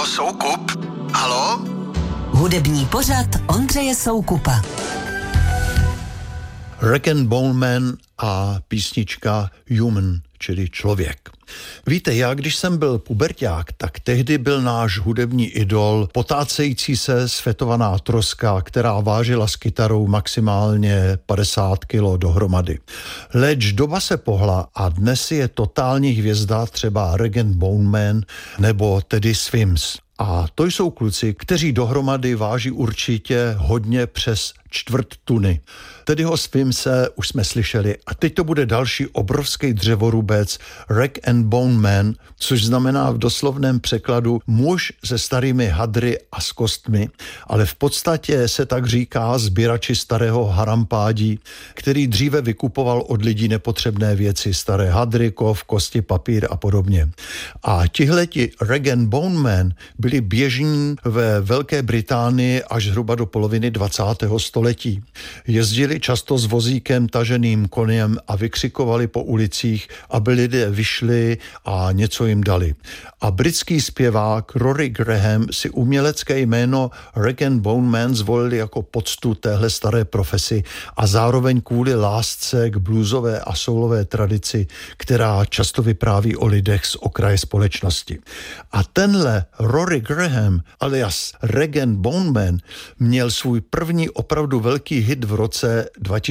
Halo, Soukup? Halo? Hudební pořad Ondřeje Soukupa. Rag and Bone Man a písnička Human, čili člověk. Víte, já když jsem byl puberťák, tak tehdy byl náš hudební idol potácející se světovaná troska, která vážila s kytarou maximálně 50 kilo dohromady. Leč doba se pohla a dnes je totální hvězda třeba Rag and Bone Man nebo Teddy Swims. A to jsou kluci, kteří dohromady váží určitě hodně přes 1/4 tuny. Teddyho Swimse už jsme slyšeli a teď to bude další obrovský dřevorubec Rag and Bone Man, což znamená v doslovném překladu muž se starými hadry a s kostmi, ale v podstatě se tak říká sběrači starého harampádí, který dříve vykupoval od lidí nepotřebné věci, staré hadry, kov, kosti, papír a podobně. A tihleti Rag and Bone Man byli běžní ve Velké Británii až zhruba do poloviny 20. století. Jezdili často s vozíkem taženým koněm a vykřikovali po ulicích, aby lidé vyšli a něco jim dali. A britský zpěvák Rory Graham si umělecké jméno Rag and Bone Man zvolili jako poctu téhle staré profesi a zároveň kvůli lásce k bluesové a soulové tradici, která často vypráví o lidech z okraje společnosti. A tenhle Rory Graham alias Rag and Bone Man měl svůj první opravdu velký hit v roce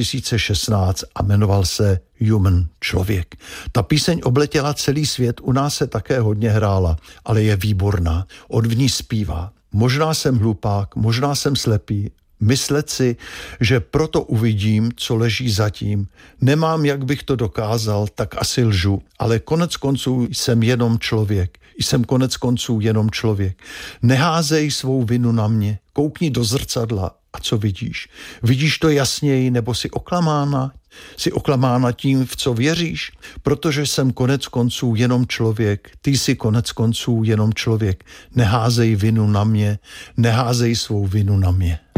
2016 a jmenoval se Human, člověk. Ta píseň obletěla celý svět, u nás se také hodně hrála, ale je výborná. On v ní zpívá. Možná jsem hlupák, možná jsem slepý, myslet si, že proto uvidím, co leží zatím. Nemám, jak bych to dokázal, tak asi lžu, ale konec konců jsem jenom člověk. Jsem konec konců jenom člověk. Neházej svou vinu na mě, koukni do zrcadla a co vidíš? Vidíš to jasněji nebo jsi oklamána? Jsi oklamána tím, v co věříš? Protože jsem konec konců jenom člověk, ty jsi konec konců jenom člověk. Neházej vinu na mě, neházej svou vinu na mě.